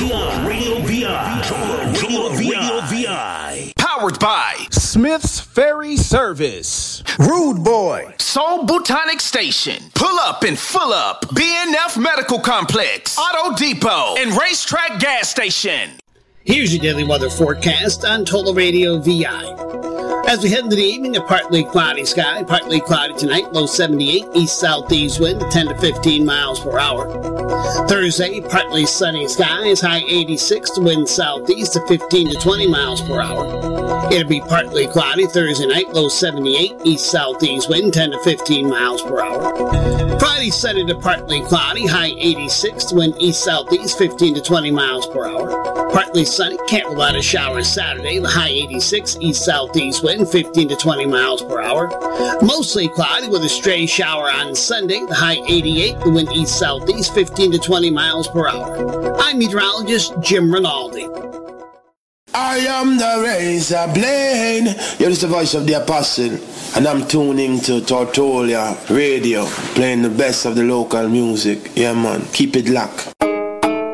Radio VI. Powered by Smith's Ferry Service, Rude Boy, Soul Botanic Station, Pull Up and Full Up, BNF Medical Complex, Auto Depot, and Racetrack Gas Station. Here's your daily weather forecast on Total Radio VI. As we head into the evening, a partly cloudy sky, partly cloudy tonight, low 78, east-southeast wind, 10 to 15 miles per hour. Thursday, partly sunny skies, high 86, wind southeast to 15 to 20 miles per hour. It'll be partly cloudy Thursday night, low 78, east-southeast wind, 10 to 15 miles per hour. Friday, sunny to partly cloudy, high 86, wind east-southeast, 15 to 20 miles per hour. Partly sunny, can't rule out a shower Saturday, the high 86, east-southeast wind, 15 to 20 miles per hour. Mostly cloudy with a stray shower on Sunday, the high 88, the wind east-southeast, 15 to 20 miles per hour. I'm meteorologist Jim Rinaldi. I am the razor blade. You're just the voice of the apostle, and I'm tuning to Tortolia Radio, playing the best of the local music. Yeah, man, keep it locked.